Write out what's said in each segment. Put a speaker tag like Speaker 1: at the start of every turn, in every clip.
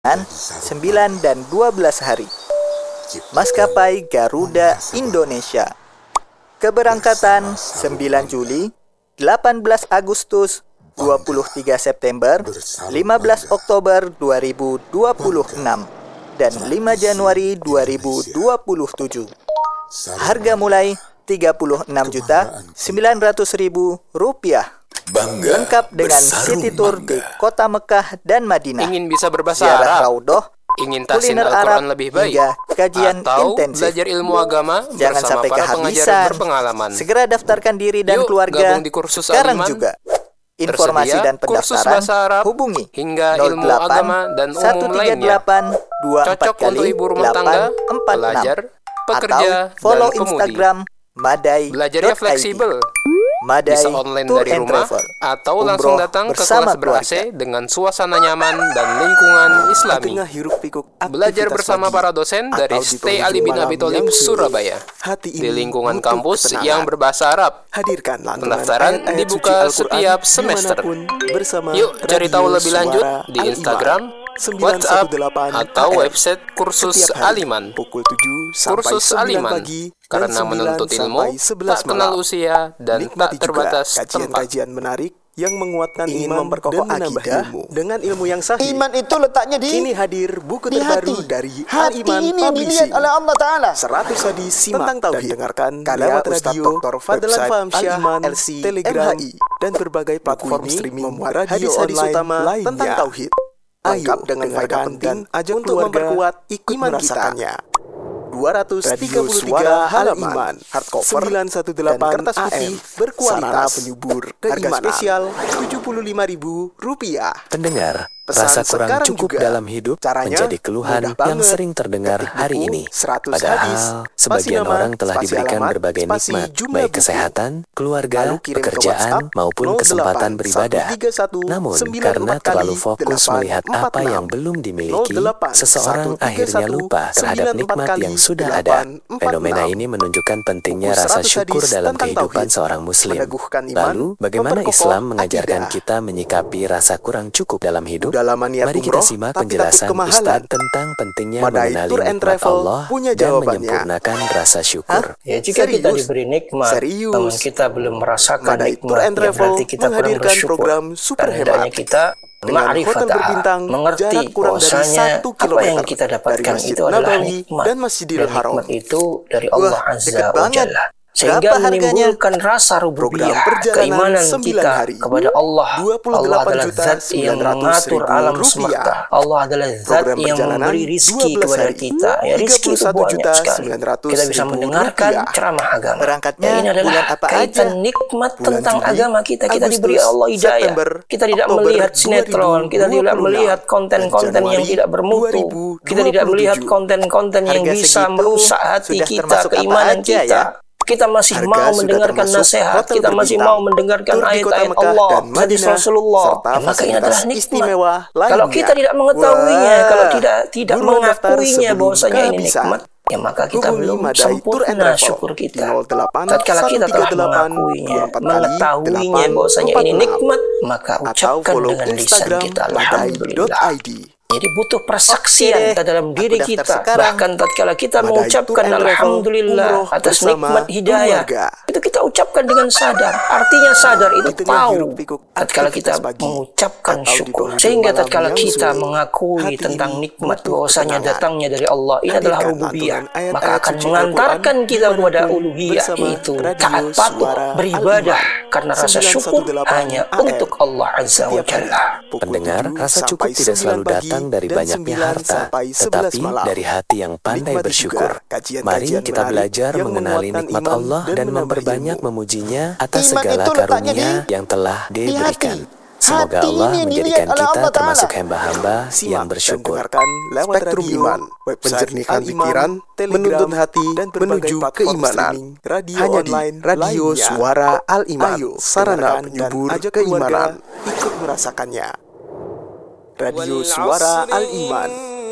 Speaker 1: 9 dan 12 hari. Maskapai Garuda Indonesia. Keberangkatan 9 Juli, 18 Agustus, 23 September, 15 Oktober 2026, dan 5 Januari 2027. Harga mulai Rp36.900.000. Lengkap dengan city tour di kota Mekah dan Madinah.
Speaker 2: Ingin bisa berbahasa
Speaker 1: Ziarah
Speaker 2: Arab,
Speaker 1: Raudhoh,
Speaker 2: ingin tahsin
Speaker 1: kuliner
Speaker 2: Al-Quran
Speaker 1: Arab,
Speaker 2: lebih baik,
Speaker 1: hingga kajian
Speaker 2: atau
Speaker 1: intensif.
Speaker 2: belajar ilmu agama
Speaker 1: Jangan
Speaker 2: bersama
Speaker 1: sampai
Speaker 2: para pengajar
Speaker 1: kehabisan.
Speaker 2: berpengalaman.
Speaker 1: Segera daftarkan diri dan
Speaker 2: Yuk,
Speaker 1: keluarga
Speaker 2: gabung di kursus
Speaker 1: sekarang
Speaker 2: Aliman.
Speaker 1: juga. Informasi
Speaker 2: Tersedia
Speaker 1: dan
Speaker 2: kursus
Speaker 1: pendaftaran
Speaker 2: bahasa Arab
Speaker 1: hubungi
Speaker 2: hingga ilmu agama dan umum lainnya.
Speaker 1: 138 24
Speaker 2: Cocok untuk ibu rumah tangga, pelajar, pekerja,
Speaker 1: atau follow
Speaker 2: dan pemudi.
Speaker 1: Instagram Madai.
Speaker 2: Belajarnya fleksibel,
Speaker 1: Madai
Speaker 2: bisa online
Speaker 1: Tour
Speaker 2: dari
Speaker 1: and
Speaker 2: rumah
Speaker 1: Travel.
Speaker 2: atau
Speaker 1: Umroh
Speaker 2: langsung datang ke
Speaker 1: bersama
Speaker 2: kelas ber-AC dengan suasana nyaman dan lingkungan islami.
Speaker 3: Tengah hiruk pikuk
Speaker 2: Belajar
Speaker 3: aktivitas
Speaker 2: bersama
Speaker 3: pagi
Speaker 2: para dosen dari
Speaker 3: atau di
Speaker 2: Stay
Speaker 3: penghujung
Speaker 2: Ali bin
Speaker 3: malam
Speaker 2: Abi Thalib,
Speaker 3: yang sunyi.
Speaker 2: Surabaya,
Speaker 3: Hati
Speaker 2: di
Speaker 3: ini
Speaker 2: lingkungan
Speaker 3: butuh
Speaker 2: kampus
Speaker 3: ketenangan.
Speaker 2: yang berbahasa Arab.
Speaker 3: Hadirkan lantunan
Speaker 2: Pendaftaran
Speaker 3: ayat-ayat
Speaker 2: dibuka
Speaker 3: suci Al-Quran
Speaker 2: setiap semester.
Speaker 3: dimanapun bersama
Speaker 2: Yuk cari tahu
Speaker 3: Radio
Speaker 2: lebih lanjut
Speaker 3: Suara
Speaker 2: di
Speaker 3: Al-Iman.
Speaker 2: Instagram,
Speaker 3: 918
Speaker 2: WhatsApp, atau
Speaker 3: AM.
Speaker 2: website kursus
Speaker 3: Setiap hari,
Speaker 2: Aliman.
Speaker 3: pukul 7 sampai
Speaker 2: Kursus
Speaker 3: 9
Speaker 2: Aliman,
Speaker 3: pagi dan
Speaker 2: karena
Speaker 3: 9
Speaker 2: menuntut ilmu
Speaker 3: sampai 11
Speaker 2: tak kenal
Speaker 3: malam.
Speaker 2: usia dan tak
Speaker 3: Nikmati juga
Speaker 2: terbatas tempat.
Speaker 3: kajian-kajian menarik yang menguatkan
Speaker 1: Ingin
Speaker 3: iman
Speaker 1: memperkokoh
Speaker 3: dan menambah
Speaker 1: akidah
Speaker 3: ilmu dengan ilmu yang sahih.
Speaker 4: Iman itu letaknya di
Speaker 3: Kini hadir buku
Speaker 4: di
Speaker 3: terbaru
Speaker 4: hati.
Speaker 3: dari
Speaker 4: Hati
Speaker 3: Al-Iman
Speaker 4: ini yang dilihat
Speaker 3: Publishing.
Speaker 4: oleh Allah Ta'ala.
Speaker 3: 100 hadis simak
Speaker 1: Tentang tauhid.
Speaker 3: dan dengarkan
Speaker 1: Karya
Speaker 3: lewat
Speaker 1: Ustadz
Speaker 3: radio,
Speaker 1: Dr. Fadlan
Speaker 3: website
Speaker 1: Fahamsyah,
Speaker 3: Al-Iman,
Speaker 1: LC,
Speaker 3: Telegram,
Speaker 1: MHI,
Speaker 3: dan berbagai platform
Speaker 1: ini
Speaker 3: streaming
Speaker 1: memuat
Speaker 3: radio
Speaker 1: hadis-hadis
Speaker 3: online
Speaker 1: utama
Speaker 3: lainnya.
Speaker 1: tentang tauhid.
Speaker 3: Ayo
Speaker 1: Lengkap dengan faedah
Speaker 3: dengarkan
Speaker 1: penting
Speaker 3: dan ajak
Speaker 1: untuk
Speaker 3: keluarga
Speaker 1: memperkuat
Speaker 3: ikut
Speaker 1: iman
Speaker 3: merasakannya.
Speaker 1: 233
Speaker 3: Suara
Speaker 1: halaman,
Speaker 3: Al-Iman,
Speaker 1: hardcover,
Speaker 3: 918
Speaker 1: dan kertas putih
Speaker 3: AM,
Speaker 1: berkualitas.
Speaker 3: sarana penyubur
Speaker 1: Harga
Speaker 3: keimanan.
Speaker 1: spesial
Speaker 3: Rp75.000.
Speaker 5: Pendengar,
Speaker 1: Pesan
Speaker 5: rasa kurang
Speaker 1: sekarang
Speaker 5: cukup
Speaker 1: juga.
Speaker 5: dalam hidup
Speaker 1: Caranya
Speaker 5: menjadi keluhan
Speaker 1: mudah
Speaker 5: yang
Speaker 1: banget.
Speaker 5: sering terdengar
Speaker 1: Ketik
Speaker 5: hari
Speaker 1: buku,
Speaker 5: ini.
Speaker 1: 100
Speaker 5: Padahal,
Speaker 1: hadis,
Speaker 5: sebagian
Speaker 1: spasi nama,
Speaker 5: orang telah
Speaker 1: spasi
Speaker 5: diberikan
Speaker 1: alamat,
Speaker 5: berbagai
Speaker 1: spasi
Speaker 5: nikmat,
Speaker 1: jumlah
Speaker 5: baik
Speaker 1: buku.
Speaker 5: kesehatan, keluarga,
Speaker 1: Lalu kirim ke
Speaker 5: pekerjaan,
Speaker 1: WhatsApp
Speaker 5: maupun
Speaker 1: 08
Speaker 5: kesempatan beribadah.
Speaker 1: 131
Speaker 5: Namun,
Speaker 1: 94
Speaker 5: karena terlalu
Speaker 1: kali
Speaker 5: fokus
Speaker 1: 8
Speaker 5: melihat apa
Speaker 1: 46.
Speaker 5: yang belum dimiliki,
Speaker 1: 08
Speaker 5: seseorang
Speaker 1: 131
Speaker 5: akhirnya lupa terhadap
Speaker 1: 94
Speaker 5: nikmat
Speaker 1: kali
Speaker 5: yang sudah
Speaker 1: 8
Speaker 5: ada.
Speaker 1: 46.
Speaker 5: Fenomena ini menunjukkan pentingnya
Speaker 1: Buku
Speaker 5: rasa
Speaker 1: 100
Speaker 5: syukur
Speaker 1: hadis
Speaker 5: dalam
Speaker 1: tentang
Speaker 5: kehidupan
Speaker 1: tauhid,
Speaker 5: seorang muslim.
Speaker 1: meneguhkan iman,
Speaker 5: Lalu, bagaimana
Speaker 1: memperkokoh
Speaker 5: Islam mengajarkan
Speaker 1: akidah.
Speaker 5: kita menyikapi rasa kurang cukup dalam hidup?
Speaker 1: Udah lama niat
Speaker 5: Mari kita
Speaker 1: umroh,
Speaker 5: simak
Speaker 1: tapi takut
Speaker 5: penjelasan
Speaker 1: kemahalan.
Speaker 5: Ustadz tentang pentingnya
Speaker 1: Madai
Speaker 5: mengenali
Speaker 1: Tour and
Speaker 5: nikmat
Speaker 1: Travel
Speaker 5: Allah
Speaker 1: punya
Speaker 5: dan
Speaker 1: jawabannya.
Speaker 5: menyempurnakan rasa syukur.
Speaker 6: Ya, jika kita
Speaker 1: Serius?
Speaker 6: diberi nikmat,
Speaker 1: Serius?
Speaker 6: namun kita belum merasakan
Speaker 1: Madai Tour
Speaker 6: nikmat,
Speaker 1: and
Speaker 6: ya
Speaker 1: Travel
Speaker 6: berarti kita kurang
Speaker 1: menghadirkan
Speaker 6: bersyukur.
Speaker 1: program super
Speaker 6: Dan
Speaker 1: hemat.
Speaker 6: hendaknya kita
Speaker 1: Dengan
Speaker 6: ma'rifat
Speaker 1: hotel berbintang,
Speaker 6: mengerti
Speaker 1: jarak kurang dari
Speaker 6: bahwasanya
Speaker 1: 1
Speaker 6: apa yang
Speaker 1: kilometer
Speaker 6: kita
Speaker 1: dari
Speaker 6: dapatkan
Speaker 1: Masjid
Speaker 6: itu adalah
Speaker 1: Nabawi
Speaker 6: nikmat.
Speaker 1: dan Masjidil
Speaker 6: Dan
Speaker 1: Haram.
Speaker 6: nikmat itu dari
Speaker 1: Wah,
Speaker 6: Allah
Speaker 1: deket
Speaker 6: Azza wa
Speaker 1: banget.
Speaker 6: Jalla. Sehingga
Speaker 1: Berapa harganya?
Speaker 6: menimbulkan rasa rububiyah,
Speaker 1: Program perjalanan
Speaker 6: keimanan
Speaker 1: 9
Speaker 6: kita
Speaker 1: hari.
Speaker 6: kepada Allah.
Speaker 1: 28
Speaker 6: Allah adalah
Speaker 1: juta
Speaker 6: zat yang
Speaker 1: 900
Speaker 6: mengatur
Speaker 1: ribu
Speaker 6: alam
Speaker 1: rupiah.
Speaker 6: semesta. Allah adalah zat
Speaker 1: Program
Speaker 6: yang
Speaker 1: perjalanan
Speaker 6: memberi rizki
Speaker 1: 12
Speaker 6: kepada
Speaker 1: hari.
Speaker 6: kita. Ya, rizki itu
Speaker 1: 31
Speaker 6: banyak
Speaker 1: juta
Speaker 6: sekali.
Speaker 1: 900
Speaker 6: Kita bisa
Speaker 1: ribu
Speaker 6: mendengarkan
Speaker 1: rupiah.
Speaker 6: ceramah agama.
Speaker 1: Berangkatnya
Speaker 6: Ya, ini adalah
Speaker 1: bulan apa
Speaker 6: kaitan
Speaker 1: aja?
Speaker 6: nikmat
Speaker 1: Bulan
Speaker 6: tentang
Speaker 1: Juli,
Speaker 6: agama kita. Kita
Speaker 1: Agustus,
Speaker 6: diberi Allah hidayah.
Speaker 1: September,
Speaker 6: Kita tidak
Speaker 1: Oktober
Speaker 6: melihat sinetron. Kita tidak
Speaker 1: 2026,
Speaker 6: melihat konten-konten yang
Speaker 1: Januari
Speaker 6: tidak bermutu. Kita tidak
Speaker 1: 2027.
Speaker 6: melihat konten-konten yang
Speaker 1: Harga
Speaker 6: bisa
Speaker 1: segitu
Speaker 6: merusak hati
Speaker 1: sudah
Speaker 6: kita,
Speaker 1: termasuk apa
Speaker 6: keimanan
Speaker 1: aja
Speaker 6: kita.
Speaker 1: ya?
Speaker 6: Kita masih
Speaker 1: Harga
Speaker 6: mau
Speaker 1: sudah
Speaker 6: mendengarkan
Speaker 1: termasuk
Speaker 6: nasihat,
Speaker 1: hotel
Speaker 6: kita masih
Speaker 1: berbintang,
Speaker 6: mau mendengarkan
Speaker 1: tur di kota
Speaker 6: ayat-ayat
Speaker 1: Mekah
Speaker 6: Allah,
Speaker 1: dan
Speaker 6: hadis
Speaker 1: Madinah,
Speaker 6: Rasulullah.
Speaker 1: serta
Speaker 6: Ya, maka ini
Speaker 1: fasilitas
Speaker 6: adalah nikmat.
Speaker 1: istimewa
Speaker 6: Kalau
Speaker 1: lainnya.
Speaker 6: kita tidak mengetahuinya,
Speaker 1: Wah,
Speaker 6: kalau tidak
Speaker 1: buruan daftar
Speaker 6: mengakuinya
Speaker 1: sebelum
Speaker 6: bahwasanya ini
Speaker 1: kehabisan.
Speaker 6: nikmat, ya maka kita
Speaker 1: Hubungi
Speaker 6: belum
Speaker 1: Madai Tour and
Speaker 6: sempurna
Speaker 1: Travel
Speaker 6: syukur
Speaker 1: di
Speaker 6: kita.
Speaker 1: 08
Speaker 6: Tatkala kita telah
Speaker 1: 138
Speaker 6: mengakuinya,
Speaker 1: 24 kali
Speaker 6: mengetahuinya
Speaker 1: 8
Speaker 6: bahwasanya ini
Speaker 1: 46.
Speaker 6: nikmat, maka
Speaker 1: Atau
Speaker 6: ucapkan
Speaker 1: follow
Speaker 6: dengan lisan
Speaker 1: Instagram
Speaker 6: kita alhamdulillah.
Speaker 1: madai.id.
Speaker 6: Jadi butuh persaksian
Speaker 1: Oke deh,
Speaker 6: dalam diri
Speaker 1: aku daftar
Speaker 6: kita.
Speaker 1: sekarang.
Speaker 6: Bahkan tatkala kita
Speaker 1: Madai
Speaker 6: mengucapkan
Speaker 1: Tour and Travel,
Speaker 6: alhamdulillah
Speaker 1: umroh
Speaker 6: atas
Speaker 1: bersama
Speaker 6: nikmat hidayah,
Speaker 1: keluarga.
Speaker 6: itu kita ucapkan dengan sadar. Artinya sadar itu
Speaker 1: Di tengah
Speaker 6: tahu
Speaker 1: hiruk-pikuk
Speaker 6: tatkala kita
Speaker 1: aktivitas pagi
Speaker 6: mengucapkan
Speaker 1: atau di
Speaker 6: syukur.
Speaker 1: penghujung
Speaker 6: Sehingga
Speaker 1: malam
Speaker 6: tatkala
Speaker 1: yang
Speaker 6: kita
Speaker 1: sunyi,
Speaker 6: mengakui
Speaker 1: hati
Speaker 6: tentang
Speaker 1: ini
Speaker 6: nikmat
Speaker 1: butuh
Speaker 6: bahwasanya
Speaker 1: ketenangan.
Speaker 6: datangnya dari Allah, ini adalah
Speaker 1: Hadirkan
Speaker 6: rububiyah,
Speaker 1: lantunan ayat-ayat
Speaker 6: maka akan
Speaker 1: suci
Speaker 6: mengantarkan
Speaker 1: Al-Quran
Speaker 6: kita kepada
Speaker 1: dimanapun
Speaker 6: uluhiyah,
Speaker 1: bersama
Speaker 6: yaitu
Speaker 1: Radio
Speaker 6: taat patuh
Speaker 1: Suara
Speaker 6: beribadah
Speaker 1: Al-Iman.
Speaker 6: karena rasa syukur
Speaker 1: 918
Speaker 6: hanya
Speaker 1: AM.
Speaker 6: untuk Allah Azza wa
Speaker 1: Setiap hari,
Speaker 6: Jalla.
Speaker 1: pukul
Speaker 5: Pendengar,
Speaker 1: 7
Speaker 5: rasa cukup
Speaker 1: sampai
Speaker 5: tidak
Speaker 1: 9
Speaker 5: selalu
Speaker 1: pagi
Speaker 5: datang dari
Speaker 1: dan
Speaker 5: banyaknya
Speaker 1: 9
Speaker 5: harta,
Speaker 1: sampai 11
Speaker 5: tetapi
Speaker 1: malam.
Speaker 5: dari hati yang pandai
Speaker 1: Nikmati
Speaker 5: bersyukur.
Speaker 1: juga kajian-kajian
Speaker 5: Mari kita
Speaker 1: menarik
Speaker 5: belajar
Speaker 1: yang
Speaker 5: mengenali
Speaker 1: menguatkan
Speaker 5: nikmat
Speaker 1: iman
Speaker 5: Allah
Speaker 1: dan
Speaker 5: dan
Speaker 1: menambah
Speaker 5: memperbanyak
Speaker 1: ilmu.
Speaker 5: memujinya atas
Speaker 4: Iman
Speaker 5: segala
Speaker 4: itu letaknya
Speaker 5: karunia yang telah
Speaker 4: di
Speaker 5: diberikan.
Speaker 4: hati.
Speaker 5: Semoga
Speaker 4: Hati
Speaker 5: Allah
Speaker 4: ini yang
Speaker 5: menjadikan
Speaker 4: dilihat oleh
Speaker 5: kita
Speaker 4: Allah Ta'ala.
Speaker 5: termasuk hamba-hamba
Speaker 1: Simak
Speaker 5: yang
Speaker 1: dan
Speaker 5: bersyukur.
Speaker 1: dengarkan lewat
Speaker 3: Spektrum
Speaker 1: radio,
Speaker 3: Iman,
Speaker 1: website
Speaker 3: menjernihkan
Speaker 1: Al-Iman,
Speaker 3: pikiran,
Speaker 1: Telegram,
Speaker 3: menuntun hati,
Speaker 1: dan berbagai
Speaker 3: menuju
Speaker 1: platform
Speaker 3: keimanan.
Speaker 1: streaming, radio
Speaker 3: Hanya di
Speaker 1: online
Speaker 3: Radio
Speaker 1: lainnya.
Speaker 3: Suara Al-Iman,
Speaker 1: Ayo,
Speaker 3: sarana
Speaker 1: dengarkan
Speaker 3: penyubur
Speaker 1: dan ajak keluarga
Speaker 3: keimanan.
Speaker 1: ikut merasakannya. Radio Suara Al-Iman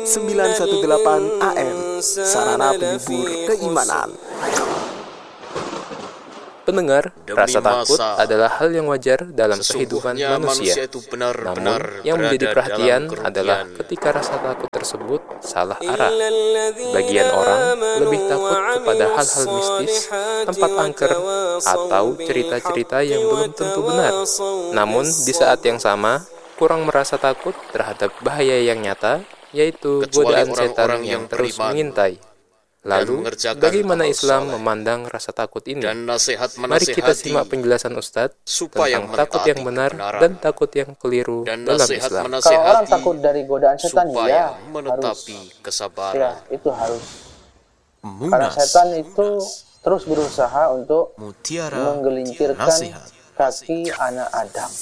Speaker 1: 918 AM, sarana penyubur keimanan.
Speaker 2: Pendengar,
Speaker 4: Demi
Speaker 2: rasa takut
Speaker 4: masa
Speaker 2: adalah hal yang wajar dalam kehidupan
Speaker 4: sesungguhnya
Speaker 2: manusia.
Speaker 4: itu benar-benar
Speaker 2: Namun, yang menjadi
Speaker 4: berada
Speaker 2: perhatian
Speaker 4: dalam
Speaker 2: adalah
Speaker 4: kerugian.
Speaker 2: ketika rasa takut tersebut salah arah. Bagian orang lebih takut kepada hal-hal mistis, tempat angker, atau cerita-cerita yang belum tentu benar. Namun, di saat yang sama, kurang merasa takut terhadap bahaya yang nyata, yaitu
Speaker 4: Kecuali
Speaker 2: godaan setan
Speaker 4: orang-orang
Speaker 2: yang
Speaker 4: yang
Speaker 2: terus
Speaker 4: beriman
Speaker 2: mengintai. Lalu,
Speaker 4: mengerjakan
Speaker 2: bagaimana
Speaker 4: amal
Speaker 2: Islam
Speaker 4: soleh
Speaker 2: memandang rasa takut ini?
Speaker 4: Dan nasihat
Speaker 2: Mari kita
Speaker 4: menasihati
Speaker 2: simak penjelasan Ustadz
Speaker 4: supaya
Speaker 2: tentang takut yang benar
Speaker 4: kebenaran.
Speaker 2: dan takut yang keliru
Speaker 4: dan
Speaker 2: dalam
Speaker 4: nasihat
Speaker 2: Islam.
Speaker 1: Kalau orang
Speaker 4: menasihati
Speaker 1: takut dari godaan setan,
Speaker 4: supaya
Speaker 1: ya
Speaker 4: menetapi
Speaker 1: harus,
Speaker 4: kesabaran.
Speaker 1: ya itu harus. Karena
Speaker 4: Munas,
Speaker 1: setan itu terus berusaha untuk
Speaker 4: mutiara,
Speaker 1: menggelincirkan
Speaker 4: nasihat.
Speaker 1: kaki anak Adam.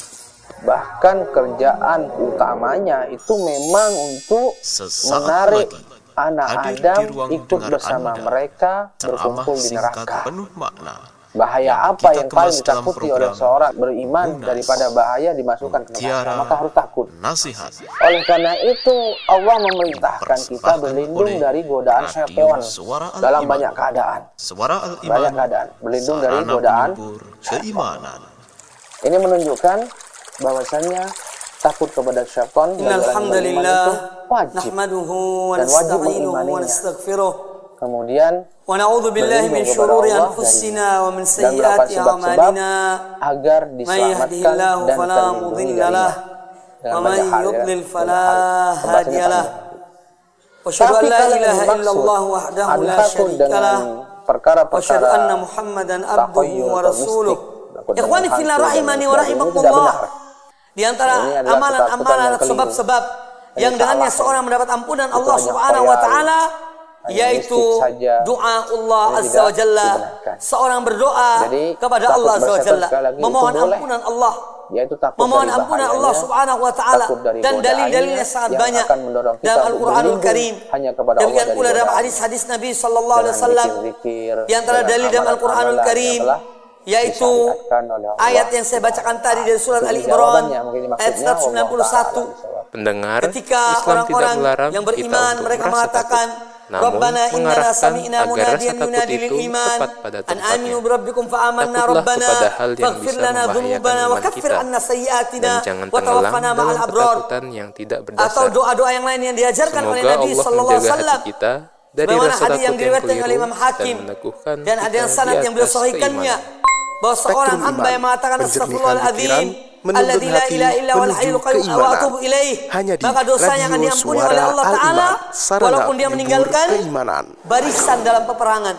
Speaker 1: Bahkan kerjaan utamanya itu memang untuk
Speaker 4: Sesaat
Speaker 1: menarik
Speaker 4: lagi,
Speaker 1: anak
Speaker 4: hadir
Speaker 1: Adam
Speaker 4: di ruang
Speaker 1: ikut
Speaker 4: dengar
Speaker 1: bersama
Speaker 4: Anda,
Speaker 1: mereka
Speaker 4: ceramah
Speaker 1: berkumpul di
Speaker 4: singkat
Speaker 1: neraka.
Speaker 4: penuh makna.
Speaker 1: Bahaya
Speaker 4: yang
Speaker 1: apa
Speaker 4: kita
Speaker 1: yang paling
Speaker 4: kemas dalam
Speaker 1: ditakuti
Speaker 4: program
Speaker 1: oleh seorang beriman
Speaker 4: Munas,
Speaker 1: daripada bahaya dimasukkan ke neraka?
Speaker 4: Mutiara,
Speaker 1: Maka harus takut.
Speaker 4: Nasihat
Speaker 1: Oleh karena itu Allah memerintahkan kita
Speaker 4: Persembahkan
Speaker 1: berlindung
Speaker 4: oleh
Speaker 1: dari godaan
Speaker 4: Radio
Speaker 1: syaitan
Speaker 4: Suara
Speaker 1: dalam
Speaker 4: Al-Iman.
Speaker 1: banyak keadaan.
Speaker 4: Suara Al-Iman,
Speaker 1: Banyak keadaan berlindung dari
Speaker 4: sarana
Speaker 1: godaan
Speaker 4: penyubur keimanan.
Speaker 1: Ini menunjukkan bahwasannya takut kepada syaitan bagi orang yang beriman itu wajib dan wajib mengimaninya. Kemudian
Speaker 7: ونعوذ بالله من
Speaker 1: berlindung kepada
Speaker 7: شرور
Speaker 1: Allah
Speaker 7: أنفسنا ومن
Speaker 1: dan melakukan
Speaker 7: سيئات
Speaker 1: sebab-sebab
Speaker 7: أعمالنا
Speaker 1: agar
Speaker 7: من يهده
Speaker 1: diselamatkan
Speaker 7: الله
Speaker 1: dan
Speaker 7: فلا
Speaker 1: terlindungi
Speaker 7: مضل
Speaker 1: darinya
Speaker 7: له
Speaker 1: dengan
Speaker 7: ومن
Speaker 1: banyak hal ya,
Speaker 7: يضلل
Speaker 1: banyak
Speaker 7: فلا
Speaker 1: hal.
Speaker 7: هادي
Speaker 1: Pembahasannya
Speaker 7: له
Speaker 1: panjang.
Speaker 7: وأشهد أن
Speaker 1: Tapi
Speaker 7: لا
Speaker 1: kalau yang
Speaker 7: إله إلا
Speaker 1: dimaksud
Speaker 7: الله وحده لا
Speaker 1: adalah takut
Speaker 7: شريك
Speaker 1: dengan
Speaker 7: له وأشهد
Speaker 1: perkara-perkara
Speaker 7: أن محمدا عبده
Speaker 1: takhayul atau
Speaker 7: ورسوله
Speaker 1: mistik, takut dengan
Speaker 7: إخواني في الله
Speaker 1: hantu dan
Speaker 7: rahimani
Speaker 1: lain
Speaker 7: wa
Speaker 1: sebagainya,
Speaker 7: rahimakumullah.
Speaker 1: tidak benar.
Speaker 7: Di antara
Speaker 1: Ini adalah
Speaker 7: amalan-amalan
Speaker 1: ketakutan
Speaker 7: atau
Speaker 1: yang
Speaker 7: sebab-sebab yang
Speaker 1: Ini
Speaker 7: dengannya
Speaker 1: salah.
Speaker 7: seorang mendapat ampunan
Speaker 1: Itu
Speaker 7: Allah
Speaker 1: hanya
Speaker 7: Subhanahu wa
Speaker 1: khayal,
Speaker 7: taala,
Speaker 1: hanya
Speaker 7: yaitu
Speaker 1: mistik saja,
Speaker 7: doa Allah
Speaker 1: yang
Speaker 7: Azza wa
Speaker 1: tidak
Speaker 7: Jalla.
Speaker 1: dibenarkan.
Speaker 7: Seorang berdoa
Speaker 1: Jadi,
Speaker 7: kepada
Speaker 1: takut
Speaker 7: Allah Azza wa
Speaker 1: bersetan
Speaker 7: Jalla,
Speaker 1: sekali lagi itu
Speaker 7: memohon
Speaker 1: boleh.
Speaker 7: ampunan Allah,
Speaker 1: Yaitu takut
Speaker 7: memohon
Speaker 1: dari
Speaker 7: ampunan
Speaker 1: bahayanya,
Speaker 7: Allah Subhanahu wa taala,
Speaker 1: takut dari
Speaker 7: dan
Speaker 1: godaannya
Speaker 7: dalil-dalilnya sangat
Speaker 1: yang
Speaker 7: banyak
Speaker 1: akan mendorong kita
Speaker 7: dalam
Speaker 1: untuk
Speaker 7: Al-Qur'anul
Speaker 1: berlindung
Speaker 7: Karim.
Speaker 1: hanya kepada Allah
Speaker 7: Demikian
Speaker 1: dari
Speaker 7: pula dalam
Speaker 1: godaan.
Speaker 7: hadis-hadis Nabi sallallahu alaihi
Speaker 1: Dengan
Speaker 7: wasallam.
Speaker 1: zikir-zikir,
Speaker 7: Di antara
Speaker 1: dengan
Speaker 7: dalil dalam Al-Qur'anul
Speaker 1: amalan-amalan
Speaker 7: Karim
Speaker 1: yang telah
Speaker 7: yaitu
Speaker 1: disyariatkan oleh Allah.
Speaker 7: ayat yang saya bacakan tadi dari surat
Speaker 1: Itu
Speaker 7: Ali Imran
Speaker 1: jawabannya, mungkin
Speaker 7: ayat
Speaker 1: maksudnya
Speaker 7: 191.
Speaker 2: Pendengar,
Speaker 7: Ketika
Speaker 2: Islam tidak
Speaker 7: orang-orang
Speaker 2: melarang
Speaker 7: yang
Speaker 2: kita
Speaker 7: beriman
Speaker 2: untuk
Speaker 7: mereka
Speaker 2: merasa
Speaker 7: mengatakan
Speaker 2: takut. Namun,
Speaker 7: Rabbana innana
Speaker 2: mengarahkan
Speaker 7: sami'na
Speaker 2: agar rasa
Speaker 7: munadiyan
Speaker 2: takut
Speaker 7: yunadi lil
Speaker 2: itu
Speaker 7: iman
Speaker 2: tepat pada
Speaker 7: an aminu
Speaker 2: tempatnya.
Speaker 7: birabbikum fa amanna
Speaker 2: Takutlah
Speaker 7: rabbana
Speaker 2: kepada hal yang
Speaker 7: faghfir
Speaker 2: bisa
Speaker 7: lana
Speaker 2: membahayakan
Speaker 7: dhunubana wa
Speaker 2: iman
Speaker 7: kaffir
Speaker 2: kita.
Speaker 7: anna sayyi'atina
Speaker 2: Dan jangan
Speaker 7: wa
Speaker 2: tenggelam
Speaker 7: tawaffana
Speaker 2: dalam
Speaker 7: ma'al abrar.
Speaker 2: ketakutan yang tidak
Speaker 7: Atau
Speaker 2: berdasar.
Speaker 7: doa-doa yang lain yang diajarkan oleh
Speaker 2: Semoga
Speaker 7: Nabi
Speaker 2: Allah
Speaker 7: sallallahu alaihi
Speaker 2: menjaga
Speaker 7: wasallam.
Speaker 2: hati kita dari
Speaker 7: Bagaimana
Speaker 2: rasa
Speaker 7: hadis
Speaker 2: takut
Speaker 7: yang
Speaker 2: yang
Speaker 7: diriwayatkan
Speaker 2: keliru
Speaker 7: oleh Imam Hakim
Speaker 2: dan meneguhkan
Speaker 7: dan ada yang
Speaker 2: kita
Speaker 7: sanad
Speaker 2: di
Speaker 7: yang beliau
Speaker 2: atas
Speaker 7: sahihkannya
Speaker 2: keimanan.
Speaker 7: bahwa seorang
Speaker 3: Spektrum
Speaker 7: hamba
Speaker 3: iman,
Speaker 7: yang mengatakan
Speaker 3: menjernihkan
Speaker 7: astagfirullahaladzim
Speaker 3: pikiran, menuntun
Speaker 7: alladzi la
Speaker 3: hati,
Speaker 7: ilaha illa huwal hayyul
Speaker 3: menuju
Speaker 7: qayyum wa
Speaker 3: keimanan.
Speaker 7: atubu ilaih,
Speaker 3: Hanya di
Speaker 7: maka dosanya akan
Speaker 3: Radio
Speaker 7: diampuni
Speaker 3: Suara
Speaker 7: oleh Allah Ta'ala
Speaker 3: Al-Iman, sarana
Speaker 7: walaupun dia
Speaker 3: penyubur
Speaker 7: meninggalkan
Speaker 3: keimanan.
Speaker 7: barisan dalam peperangan.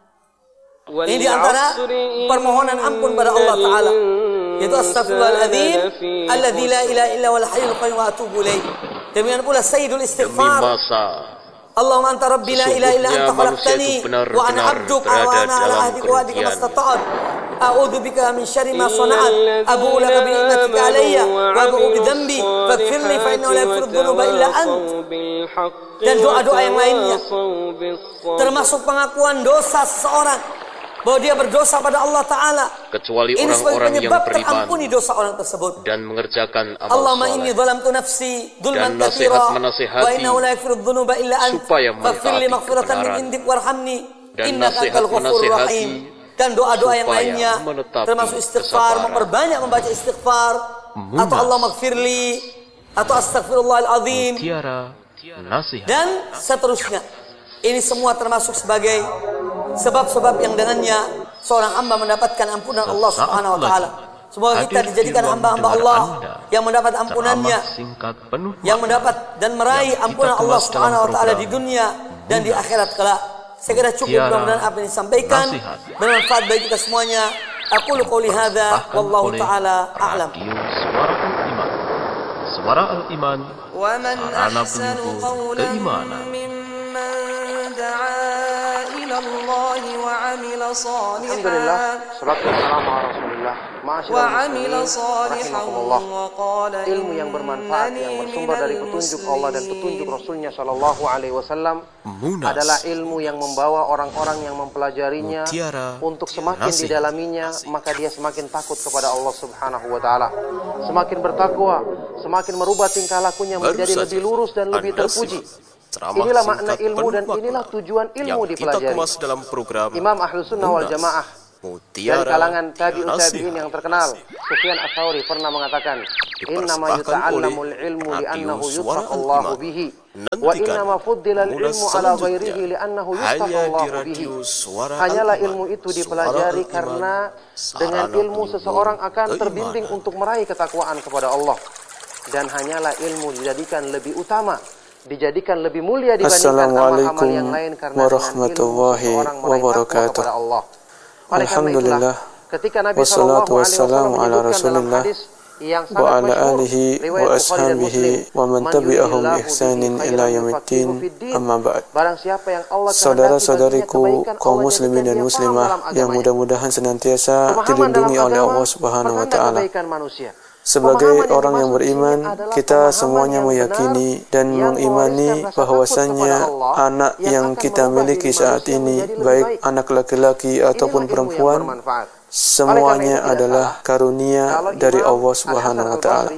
Speaker 7: Ini di antara permohonan ampun pada Allah Ta'ala, yaitu astagfirullahaladzim alladzi la ilaha illa huwal hayyul qayyum wa atubu ilaih. Demikian pula sayyidul
Speaker 4: Demi
Speaker 7: istighfar,
Speaker 4: masa
Speaker 7: Allahumma anta rabbi la ilaha illa anta
Speaker 4: sesungguhnya manusia
Speaker 7: khalaqtani
Speaker 4: itu benar-benar
Speaker 7: wa ana 'abduka wa
Speaker 4: berada
Speaker 7: ana 'ala
Speaker 4: dalam
Speaker 7: ahdika wa ahdika
Speaker 4: kerugian.
Speaker 7: mastata'tu a'udzu bika min syarri ma sana'at abu'u laka bi ni'matika 'alayya wa abu'u bi dhanbi faghfir li fa innahu la yaghfiru dhunuba illa ant. Dan doa-doa yang lainnya termasuk pengakuan dosa seseorang bahwa dia berdosa pada Allah Ta'ala.
Speaker 4: kecuali
Speaker 7: Ini sebagai
Speaker 4: orang-orang yang
Speaker 7: penyebab
Speaker 4: beriman
Speaker 7: terampuni dosa orang tersebut.
Speaker 4: dan mengerjakan amal
Speaker 7: Allahumma inni
Speaker 4: soleh
Speaker 7: zalamtu nafsi dzulman
Speaker 4: Dan
Speaker 7: katsira
Speaker 4: nasihat menasihati
Speaker 7: wa innahu la yaghfiru dzunuba illa ant
Speaker 4: supaya
Speaker 7: faghfir li
Speaker 4: mentaati
Speaker 7: maghfiratan min
Speaker 4: kebenaran.
Speaker 7: indik warhamni
Speaker 4: Dan
Speaker 7: innaka
Speaker 4: nasihat
Speaker 7: antal ghafurur
Speaker 4: menasihati
Speaker 7: rahim. Dan doa-doa yang
Speaker 4: supaya
Speaker 7: lainnya
Speaker 4: menetapi
Speaker 7: termasuk istighfar,
Speaker 4: kesabaran.
Speaker 7: memperbanyak membaca istighfar
Speaker 4: Munas.
Speaker 7: atau Allah maghfirli atau astagfirullahal azim
Speaker 4: Mutiara nasihat
Speaker 7: dan seterusnya. Ini semua termasuk sebagai sebab-sebab yang dengannya seorang hamba mendapatkan ampunan Allah Subhanahu wa taala. Semoga kita
Speaker 4: Hadir
Speaker 7: dijadikan
Speaker 4: di ruang
Speaker 7: hamba-hamba
Speaker 4: dengar
Speaker 7: Allah
Speaker 4: Anda.
Speaker 7: yang mendapat ampunannya,
Speaker 4: ceramah singkat penuh
Speaker 7: yang
Speaker 4: makna
Speaker 7: mendapat dan meraih
Speaker 4: yang kita
Speaker 7: ampunan Allah
Speaker 4: kemas dalam
Speaker 7: Subhanahu wa taala
Speaker 4: program
Speaker 7: di dunia dan di akhirat kelak. Saya kira cukup,
Speaker 4: Mutiara
Speaker 7: mudah-mudahan apa yang disampaikan
Speaker 4: nasihat.
Speaker 7: bermanfaat bagi kita semuanya. Aqulu qouli hadza
Speaker 4: Persembahkan
Speaker 7: wallahu
Speaker 4: oleh
Speaker 7: taala a'lam.
Speaker 4: Radio Suara Al-Iman. Suara Al-Iman,
Speaker 8: ومن
Speaker 4: sarana
Speaker 8: أحسن
Speaker 4: penyubur
Speaker 8: قولا
Speaker 4: keimanan.
Speaker 8: ممن دعا إلى الله وعمل
Speaker 1: Alhamdulillah,
Speaker 8: صالحا
Speaker 1: salatu wassalamu ala Rasulillah.
Speaker 8: وعمل
Speaker 1: Ma'asyiral
Speaker 8: صالحا
Speaker 1: muslimin, rahimakumullah.
Speaker 8: وقال
Speaker 1: Ilmu yang bermanfaat yang bersumber dari petunjuk Allah dan petunjuk Rasulnya Shallallahu Alaihi Wasallam
Speaker 4: Munas.
Speaker 1: adalah ilmu yang membawa orang-orang yang mempelajarinya
Speaker 4: Mutiara
Speaker 1: untuk semakin
Speaker 4: nasihat.
Speaker 1: didalaminya, maka dia semakin takut kepada Allah Subhanahu Wa Taala, semakin bertakwa, semakin merubah tingkah lakunya
Speaker 4: Baru
Speaker 1: menjadi
Speaker 4: saja
Speaker 1: lebih lurus dan lebih
Speaker 4: Anda
Speaker 1: terpuji.
Speaker 4: simak ceramah
Speaker 1: Inilah makna
Speaker 4: singkat
Speaker 1: ilmu
Speaker 4: penuh
Speaker 1: dan
Speaker 4: makna
Speaker 1: inilah tujuan ilmu
Speaker 4: yang kita
Speaker 1: dipelajari.
Speaker 4: kemas dalam program
Speaker 1: Imam Ahlus Sunnah wal
Speaker 4: Munas.
Speaker 1: Jamaah Dari kalangan tabi'in yang terkenal, Sufyan Ats-Tsauri pernah mengatakan, "Innama yuta'allamul ilmu li'annahu yuttaqallahu bihi, wa innama fuddilal ilmu ala ghairihi li'annahu yuttaqallahu bihi." Hanyalah ilmu itu dipelajari karena dengan ilmu seseorang akan terbimbing untuk meraih ketakwaan kepada Allah. Dan hanyalah ilmu dijadikan lebih utama, dijadikan lebih mulia dibandingkan amal-amal yang lain karena dengan ilmu seseorang meraih takwa kepada Allah.
Speaker 3: Alhamdulillah, wassalatu wassalamu ala rasulillah wa ala alihi wa ashabihi wa man tabi'ahum bi ihsanin ila yaumiddin, amma ba'd. Saudara-saudariku kaum muslimin dan muslimah yang mudah-mudahan senantiasa dilindungi oleh Allah Subhanahu wa taala. Sebagai orang yang beriman, kita semuanya meyakini dan mengimani bahwasannya anak yang kita miliki saat ini, baik anak laki-laki ataupun perempuan, semuanya adalah karunia dari Allah Subhanahu wa taala.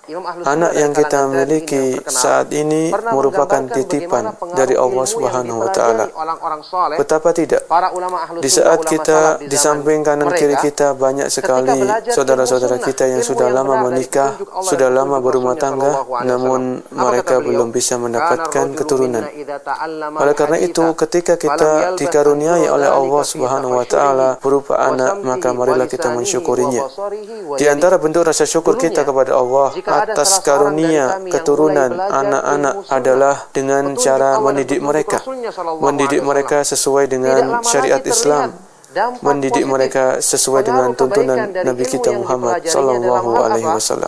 Speaker 3: Anak yang kita miliki saat ini merupakan titipan dari Allah Subhanahu wa taala. Betapa tidak, di saat kita di samping kanan kiri kita banyak sekali saudara-saudara kita yang sudah lama menikah, sudah lama berumah tangga, namun mereka belum bisa mendapatkan keturunan. Oleh karena itu, ketika kita dikaruniai oleh Allah Subhanahu wa taala berupa anak, maka marilah kita mensyukurinya. Di antara bentuk rasa syukur kita kepada Allah atas karunia keturunan anak-anak adalah dengan cara mendidik mereka. Mendidik mereka sesuai dengan syariat Islam. Mendidik mereka sesuai dengan tuntunan Nabi kita Muhammad sallallahu alaihi wasallam.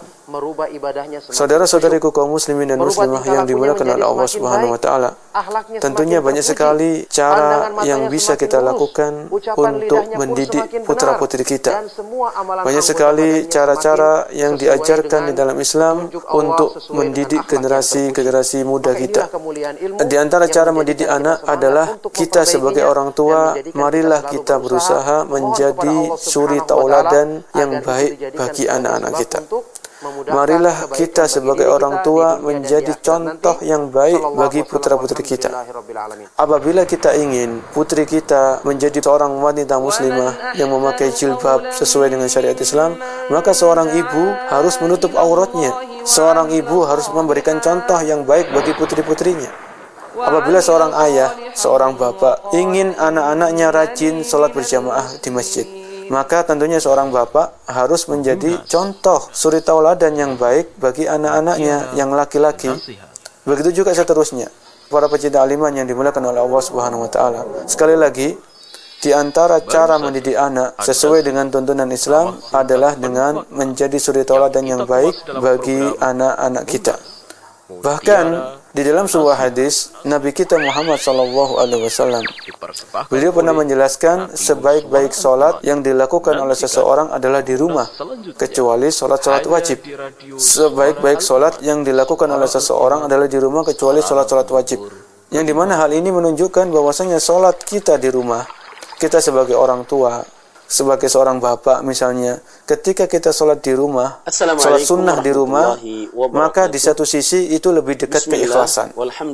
Speaker 3: Saudara-saudariku kaum muslimin dan muslimah yang dimuliakan oleh Allah Subhanahu wa taala, tentunya banyak sekali cara yang bisa kita lakukan untuk mendidik putra-putri kita. Banyak sekali cara-cara yang diajarkan di dalam Islam untuk mendidik generasi muda kita. Di antara cara mendidik anak adalah kita sebagai orang tua, marilah kita berusaha menjadi suri tauladan yang baik bagi anak-anak kita. Marilah kita sebagai orang tua menjadi contoh yang baik bagi putra-putri kita. Apabila kita ingin putri kita menjadi seorang wanita muslimah yang memakai jilbab sesuai dengan syariat Islam, maka seorang ibu harus menutup auratnya. Seorang ibu harus memberikan contoh yang baik bagi putri-putrinya. Apabila seorang ayah, seorang bapak ingin anak-anaknya rajin sholat berjamaah di masjid, maka tentunya seorang bapak harus menjadi contoh suri tauladan yang baik bagi anak-anaknya yang laki-laki. Begitu juga seterusnya. Para pecinta aliman yang dimuliakan oleh Allah Subhanahu wa taala. Sekali lagi, di antara cara mendidik anak sesuai dengan tuntunan Islam adalah dengan menjadi suri tauladan yang baik bagi anak-anak kita. Bahkan di dalam sebuah hadis Nabi kita Muhammad SAW, beliau pernah menjelaskan sebaik-baik solat yang dilakukan oleh seseorang adalah di rumah, kecuali solat-solat wajib. Sebaik-baik solat yang dilakukan oleh seseorang adalah di rumah kecuali solat-solat wajib. Yang dimana hal ini menunjukkan bahwasanya solat kita di rumah, kita sebagai orang tua, sebagai seorang bapak misalnya, ketika kita sholat di rumah, sholat sunnah di rumah, maka di satu sisi itu lebih dekat keikhlasan.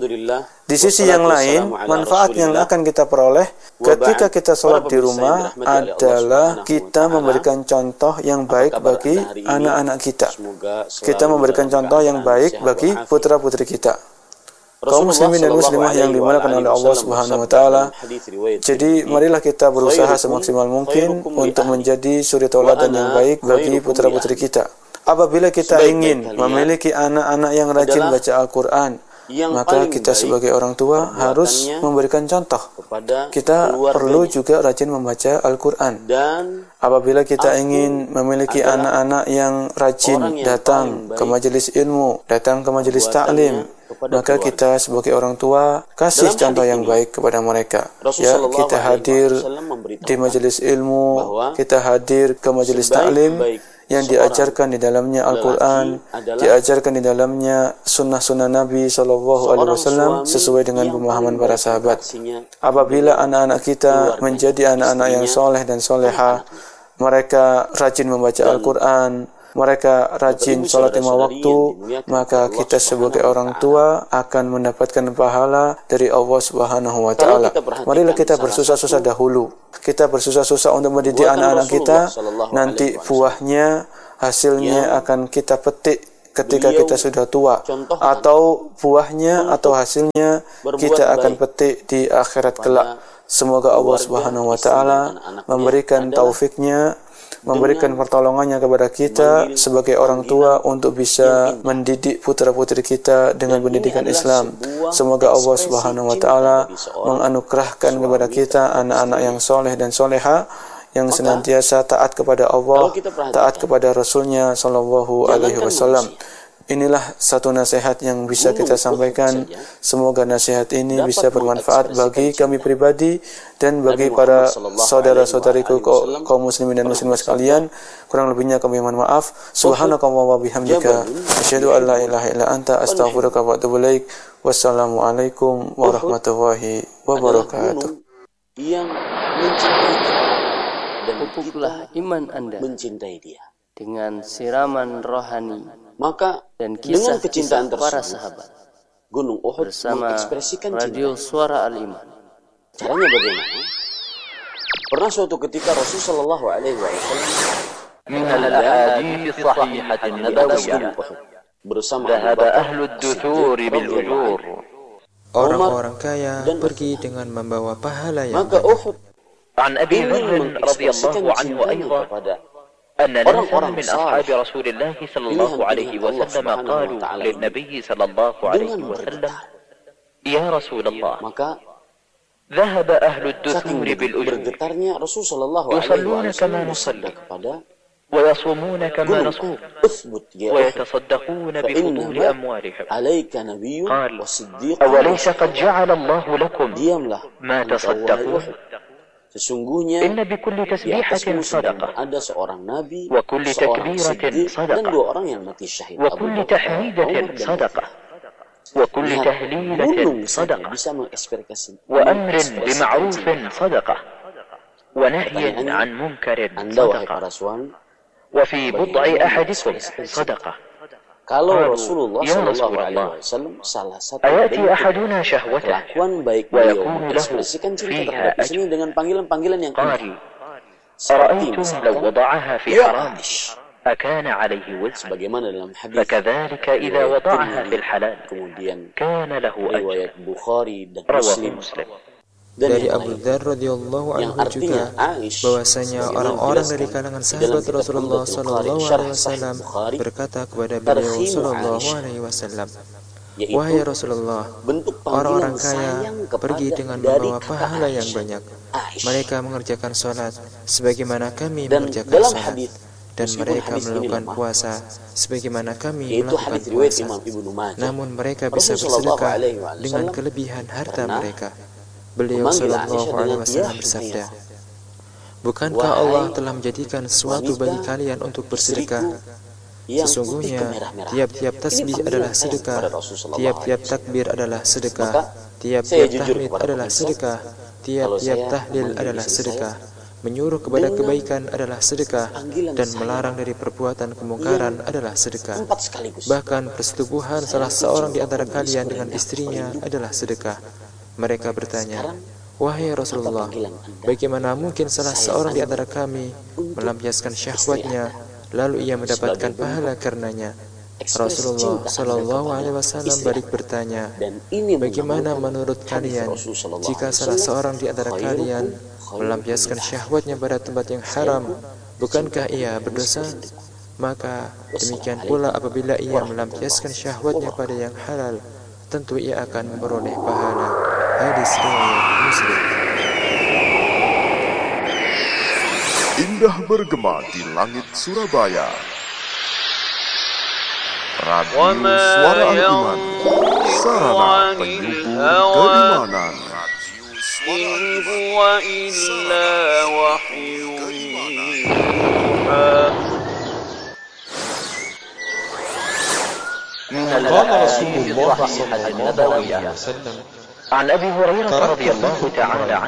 Speaker 3: Di sisi yang lain, manfaat yang akan kita peroleh ketika kita sholat di rumah adalah kita memberikan contoh yang baik bagi anak-anak kita. Kita memberikan contoh yang baik bagi putra-putri kita. Kaum muslimin dan muslimah yang dimuliakan oleh Allah Subhanahu wa taala. Jadi marilah kita berusaha semaksimal mungkin untuk menjadi suri tauladan yang baik bagi putra-putri kita. Apabila kita ingin memiliki anak-anak yang rajin baca Al-Qur'an, maka kita sebagai orang tua harus memberikan contoh. Kita perlu juga rajin membaca Al-Qur'an. Apabila kita ingin memiliki anak-anak yang rajin datang ke majelis ilmu, datang ke majelis ta'lim, maka kita sebagai orang tua kasih contoh yang baik kepada mereka. Ya, kita hadir di majelis ilmu, kita hadir ke majelis ta'lim yang diajarkan di dalamnya Al-Quran, diajarkan di dalamnya sunnah-sunnah Nabi SAW sesuai dengan pemahaman para sahabat. Apabila anak-anak kita menjadi anak-anak yang soleh dan soleha, mereka rajin membaca Al-Quran, mereka rajin sholat 5 waktu, maka kita sebagai orang tua akan mendapatkan pahala dari Allah Subhanahu wa Ta'ala. Marilah kita bersusah-susah dahulu. Kita bersusah-susah untuk mendidik anak-anak kita, nanti buahnya, hasilnya akan kita petik ketika kita sudah tua, atau buahnya atau hasilnya kita akan petik di akhirat kelak. Semoga Allah Subhanahu wa Ta'ala memberikan taufiknya, memberikan pertolongannya kepada kita sebagai orang tua untuk bisa mendidik putra-putri kita dengan pendidikan Islam. Semoga Allah Subhanahu wa Ta'ala menganugerahkan kepada kita anak-anak yang soleh dan soleha, yang senantiasa taat kepada Allah, taat kepada Rasulnya Sallallahu Alaihi Wasallam. Inilah satu nasihat yang bisa kita sampaikan. Semoga nasihat ini bisa bermanfaat bagi kami pribadi dan bagi para saudara-saudariku kaum muslimin dan muslimat sekalian. Kurang lebihnya kami mohon maaf. Subhanakallah wa bihamdika, asyhadu an la ilaha illa anta, astaghfiruka wa atubu ilaik. Wassalamualaikum warahmatullahi wabarakatuh.
Speaker 9: Yang mencintai dia dan
Speaker 10: pupuklah iman Anda
Speaker 9: mencintai dia
Speaker 10: dengan siraman rohani,
Speaker 9: maka
Speaker 10: dan kisah
Speaker 9: dengan kecintaan
Speaker 10: para
Speaker 9: tersebut,
Speaker 10: sahabat
Speaker 9: Gunung Uhud
Speaker 10: bersama
Speaker 9: mengekspresikan
Speaker 10: Radio
Speaker 9: cinta.
Speaker 10: Suara Al-Iman.
Speaker 9: Caranya bagaimana? Pernah suatu ketika Rasulullah Shallallahu Alaihi Wasallam
Speaker 4: من الأحاديث الصحيحة النبوية
Speaker 9: bersama
Speaker 4: ذهب أهل الدثور بالأجور.
Speaker 11: Orang-orang kaya pergi dengan membawa pahala yang
Speaker 9: maka Uhud
Speaker 4: عن أبي ذر رضي الله عنه أيضا أن ناسا من أصحاب رسول الله صلى الله عليه وسلم قالوا للنبي صلى الله عليه وسلم يا رسول الله ذهب أهل الدثور بالأجور يصلون كما نصلي ويصومون كما نصوم ويتصدقون بفضول أموالهم قال أوليس قد جعل الله لكم ما تصدقون
Speaker 9: Sesungguhnya
Speaker 4: Inna bikulli tasbihatin sadaqah
Speaker 9: ada seorang nabi,
Speaker 4: wa kulli takbiratin sadaqah
Speaker 9: dan 2 orang yang mati syahid.
Speaker 4: Wa kulli tahmidatin sadaqah wa kulli tahlilatin sadaqah
Speaker 9: bisa mengekspresikan
Speaker 4: wa amrin bima'rufin sadaqah wa nahyin 'an munkarin sadaqah wa fi bud'i ahadikum sadaqah.
Speaker 9: Kalau Rasulullah sallallahu alaihi wasallam salah satu
Speaker 4: ayati ahaduna syahwatah
Speaker 9: kelakuan baik beliau mengekspresikan cinta terhadap istrinya dengan panggilan-panggilan yang indah.
Speaker 4: Ara'aytum law wada'aha fi haram akana 'alayhi wizr.
Speaker 9: Sebagaimana dalam hadis
Speaker 4: fakadzalika idza wada'aha fil halal
Speaker 9: kemudian
Speaker 4: kana lahu ajr.
Speaker 9: riwayat Bukhari dan
Speaker 4: Muslim.
Speaker 11: Dari Abu Dzar radhiyallahu anhu juga bahwasanya orang-orang dari kalangan sahabat Rasulullah sallallahu alaihi wasallam berkata kepada beliau sallallahu alaihi wasallam, wahai Rasulullah, orang-orang kaya pergi dengan membawa pahala yang banyak. Mereka mengerjakan salat sebagaimana kami mengerjakan salat, dan mereka melakukan puasa sebagaimana kami melakukan puasa. Namun mereka bisa bersedekah dengan kelebihan harta mereka. Beliau sallallahu alaihi wasallam bersabda, bukankah Allah telah menjadikan sesuatu bagi kalian untuk bersedekah? Sesungguhnya tiap-tiap tasbih adalah sedekah, tiap-tiap takbir adalah sedekah, tiap-tiap tahmid adalah sedekah, tiap-tiap tahlil adalah sedekah, menyuruh kepada kebaikan adalah sedekah, dan melarang dari perbuatan kemungkaran adalah sedekah. Bahkan persetubuhan salah seorang di antara kalian dengan istrinya adalah sedekah. Mereka bertanya, wahai Rasulullah, bagaimana mungkin salah seorang di antara kami melampiaskan syahwatnya lalu ia mendapatkan pahala karenanya? Rasulullah sallallahu alaihi wasallam balik bertanya, bagaimana menurut kalian jika salah seorang di antara kalian melampiaskan syahwatnya pada tempat yang haram, bukankah ia berdosa? Maka demikian pula apabila ia melampiaskan syahwatnya pada yang halal, tentu ia akan memperoleh pahala. Hadis riwayat Muslim.
Speaker 12: Indah bergema di langit Surabaya. Radio Suara Al-Iman, sarana penyubur keimanan.
Speaker 13: إن هو إلا وحي
Speaker 4: قال رسول الله صلى الله عليه وسلم عن أبي هريرة رضي الله تعالى عنه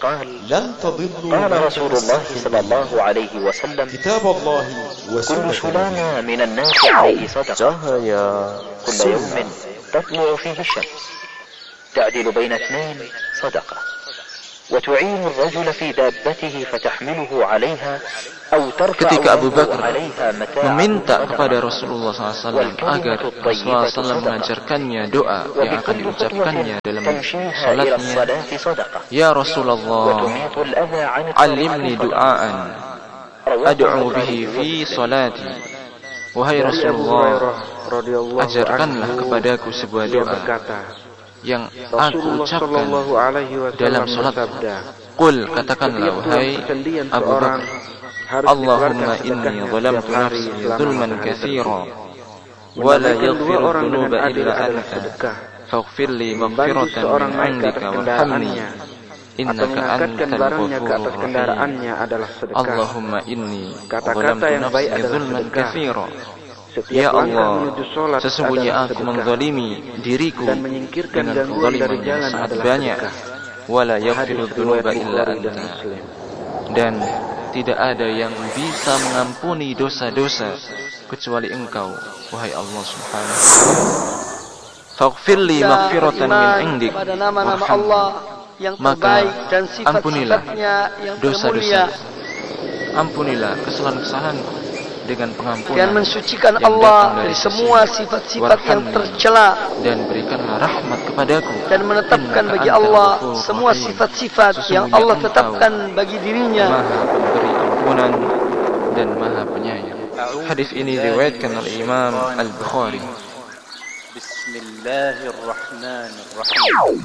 Speaker 4: قال قال رسول الله صلى الله عليه وسلم كل سلامة من الناس عليه صدقة كل يوم تطلع فيه الشمس تعدل بين اثنين صدقة وتعين الرجل في دابته فتحمله عليها أو ترفع عليها متاعا
Speaker 11: meminta kepada Rasulullah SAW agar Rasulullah SAW mengajarkannya doa yang akan diucapkannya dalam salatnya. Ya Rasulullah, alimni du'aan ad'u bihi fi salati. Wahai Rasulullah, ajarkanlah kepadaku sebuah doa yang aku ucapkan dalam salatku. Qul, katakanlah wahai Abu Bakar, Allahumma inni zalamtu nafsi zulman katsira wa la yaghfiru dhunuba illa anta faghfir li maghfiratan min 'indika warhamni innaka antal ghafurur rahim. Allahumma inni zalamtu nafsi zulman katsira. Ya Allah, sesungguhnya aku menzalimi diriku dengan kezaliman yang sangat banyak. Wala yaghfiru dhunuba illa anta. Dan tidak ada yang bisa mengampuni dosa-dosa kecuali Engkau, wahai Allah Subhanahu wa ta'ala. Faghfirli maghfiratan min 'indik.
Speaker 14: Pada nama-nama Allah yang terbaik dan sifat-sifatnya yang termulia.
Speaker 11: Ampunilah kesalahan-kesalahanku dengan pengampunan
Speaker 14: dan mensucikan Allah dari semua sifat-sifat yang tercela
Speaker 11: dan berikanlah rahmat kepadaku
Speaker 14: dan menetapkan bagi Allah semua sifat-sifat yang Allah tetapkan bagi dirinya.
Speaker 11: Maha pemberi ampunan dan Maha penyayang. Hadis ini diriwayatkan oleh Imam Al-Bukhari.
Speaker 10: Bismillahirrahmanirrahim.